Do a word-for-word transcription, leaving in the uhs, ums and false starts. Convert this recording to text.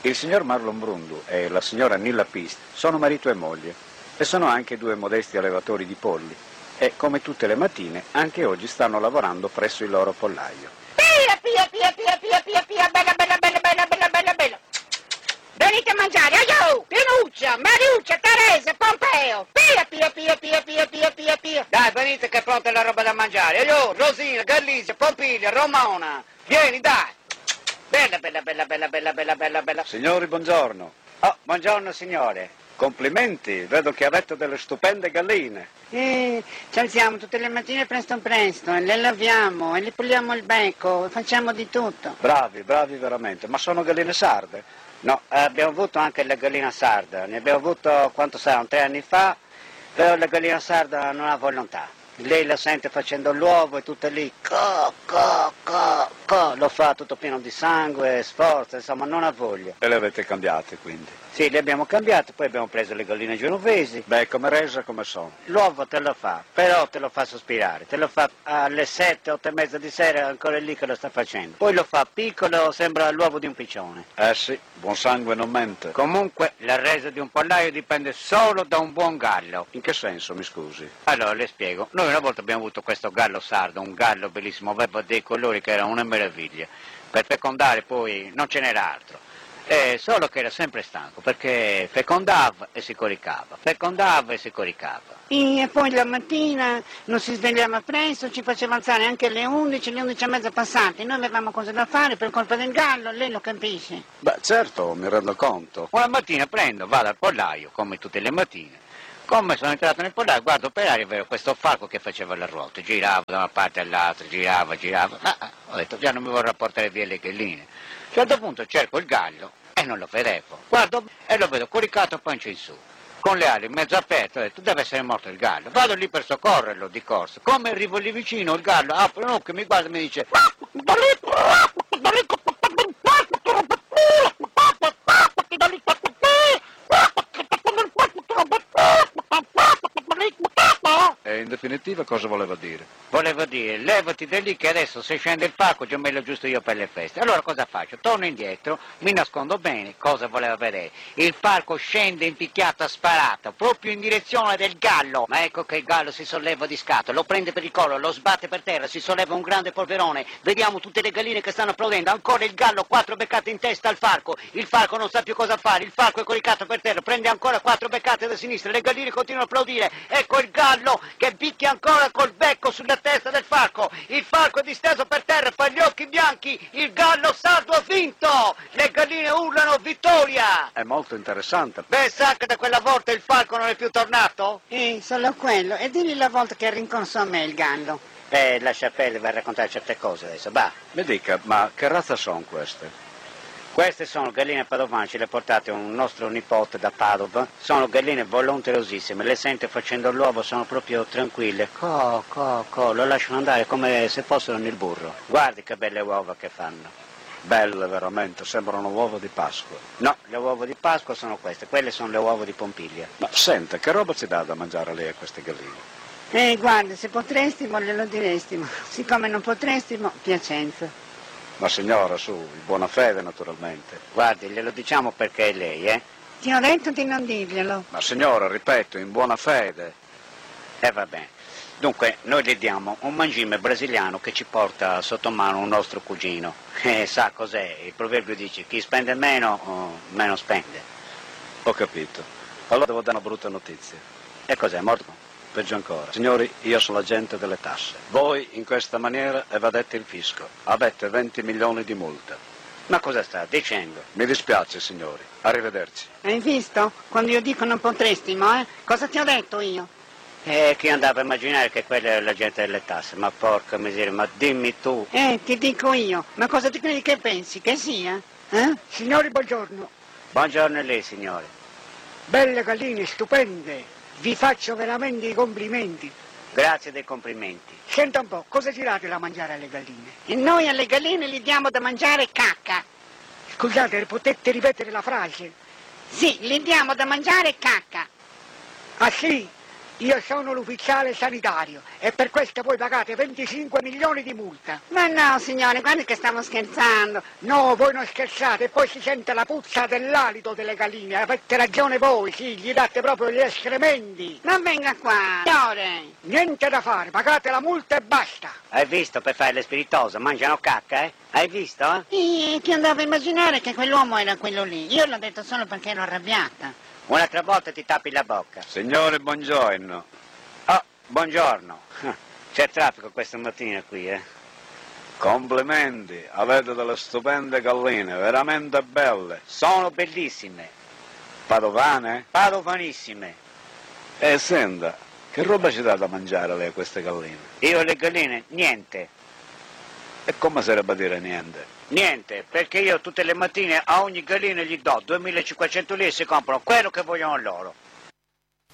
Il signor Marlon Brundu e la signora Nilla Pist sono marito e moglie e sono anche due modesti allevatori di polli e, come tutte le mattine, anche oggi stanno lavorando presso il loro pollaio. Pia, pia, pia, pia, pia, pia, pia, bella, bella, bella, bella, bella, bella, bella. Venite a mangiare, aio! Pinuccia, Mariuccia, Teresa, Pompeo. Pia, pia, pia, pia, pia, pia, pia, pia. Dai, venite che è pronta la roba da mangiare. Aio, Rosina, Galizia, Pompilia, Romana. Vieni, dai. Bella, bella, bella, bella, bella, bella, bella, bella. Signori, buongiorno. Oh, buongiorno signore. Complimenti, vedo che avete delle stupende galline. Eh, ci alziamo tutte le mattine presto presto e le laviamo e le puliamo il becco, facciamo di tutto. Bravi, bravi veramente, ma sono galline sarde? No, abbiamo avuto anche la gallina sarda. Ne abbiamo avuto, quanto saranno, tre anni fa, però la gallina sarda non ha volontà. Lei la sente facendo l'uovo e tutto lì, co, co, co, co, lo fa tutto pieno di sangue, sforza, insomma non ha voglia. E le avete cambiate quindi? Sì, le abbiamo cambiate, poi abbiamo preso le galline genovesi. Beh, come resa come sono? L'uovo te lo fa, però te lo fa sospirare, te lo fa alle sette, otto e mezza di sera, ancora lì che lo sta facendo. Poi lo fa piccolo, sembra l'uovo di un piccione. Eh sì, buon sangue non mente. Comunque la resa di un pollaio dipende solo da un buon gallo. In che senso, mi scusi? Allora, le spiego. Noi una volta abbiamo avuto questo gallo sardo, un gallo bellissimo, aveva dei colori che erano una meraviglia. Per fecondare poi non ce n'era altro. Eh, solo che era sempre stanco, perché fecondava e si coricava, fecondava e si coricava. E poi la mattina non si svegliava presto, ci faceva alzare anche alle undici, le undici e mezza passate. Noi avevamo cose da fare per colpa del gallo, lei lo capisce. Beh, certo, mi rendo conto. Una mattina prendo, vado al pollaio, come tutte le mattine. Come sono entrato nel pollaio, guardo per aria e vedo questo falco che faceva le ruote, girava da una parte all'altra, girava, girava. Ma ho detto, già non mi vorrà portare via le galline. A un certo punto cerco il gallo e non lo vedevo. Guardo e lo vedo coricato pancia in su, con le ali mezzo aperte. Ho detto, deve essere morto il gallo. Vado lì per soccorrerlo di corsa. Come arrivo lì vicino, il gallo apre un occhio, mi guarda e mi dice... E in definitiva cosa voleva dire? Voleva dire, levati da lì che adesso se scende il falco ci ho meglio giusto io per le feste. Allora cosa faccio? Torno indietro, mi nascondo bene, cosa voleva vedere? Il falco scende in picchiata sparata, proprio in direzione del gallo. Ma ecco che il gallo si solleva di scatto, lo prende per il collo, lo sbatte per terra, si solleva un grande polverone. Vediamo tutte le galline che stanno applaudendo, ancora il gallo, quattro beccate in testa al falco. Il falco non sa più cosa fare, il falco è coricato per terra, prende ancora quattro beccate da sinistra, le galline continuano a applaudire. Ecco il gallo che picchia ancora col becco sulla testa del falco, il falco è disteso per terra, fa gli occhi bianchi, il gallo sardo ha vinto, le galline urlano vittoria. È molto interessante. Beh, sa che da quella volta il falco non è più tornato? Eh, solo quello. E digli la volta che rinconsò a me il gallo. Eh, lascia pelle, va a raccontare certe cose adesso, va. Mi dica, ma che razza sono queste? Queste sono galline padovane, ce le ha portate un nostro nipote da Padova. Sono galline volonterosissime, le sente facendo l'uovo, sono proprio tranquille. Co, co, co, lo lasciano andare come se fossero nel burro. Guardi che belle uova che fanno. Belle veramente, sembrano uova di Pasqua. No, le uova di Pasqua sono queste, quelle sono le uova di Pompiglia. Ma senta, che roba ci dà da mangiare lei a queste galline? Eh, guarda, se potrestimo glielo direstimo. Siccome non potrestimo, Piacenza. Ma signora, su, in buona fede naturalmente. Guardi, glielo diciamo perché è lei, eh? Ti ho detto di non dirglielo. Ma signora, ripeto, in buona fede. E eh, va bene. Dunque, noi le diamo un mangime brasiliano che ci porta sotto mano un nostro cugino. E sa cos'è? Il proverbio dice, chi spende meno, oh, meno spende. Ho capito. Allora devo dare una brutta notizia. E cos'è, morto? Peggio ancora. Signori, io sono l'agente delle tasse. Voi, in questa maniera, evadete il fisco. Avete venti milioni di multa. Ma cosa sta dicendo? Mi dispiace, signori. Arrivederci. Hai visto? Quando io dico non potrestimo, eh? Cosa ti ho detto io? Eh, chi andava a immaginare che quella era l'agente delle tasse? Ma porca miseria, ma dimmi tu. Eh, ti dico io. Ma cosa ti credi che pensi? Che sia? Eh? Signori, buongiorno. Buongiorno a lei, signore. Belle galline, stupende. Vi faccio veramente i complimenti. Grazie dei complimenti. Senta un po', cosa tirate da mangiare alle galline? E noi alle galline gli diamo da mangiare cacca. Scusate, potete ripetere la frase? Sì, gli diamo da mangiare cacca. Ah sì? Io sono l'ufficiale sanitario e per questo voi pagate venticinque milioni di multa. Ma no, signore, guardi che stavo scherzando. No, voi non scherzate, e poi si sente la puzza dell'alito delle galline. Avete ragione voi, sì, gli date proprio gli escrementi. Non venga qua, signore. Niente da fare, pagate la multa e basta. Hai visto per fare le spiritose? Mangiano cacca, eh? Hai visto, eh? E ti andavo a immaginare che quell'uomo era quello lì. Io l'ho detto solo perché ero arrabbiata. Un'altra volta ti tappi la bocca. Signore, buongiorno. Oh, buongiorno. C'è traffico questa mattina qui, eh? Complimenti, avete delle stupende galline, veramente belle. Sono bellissime. Padovane? Padovanissime. E senta, che roba ci dà da mangiare lei a queste galline? Io le galline, niente. E come sarebbe a dire niente? Niente, perché io tutte le mattine a ogni gallina gli do duemilacinquecento lire e si comprano quello che vogliono loro.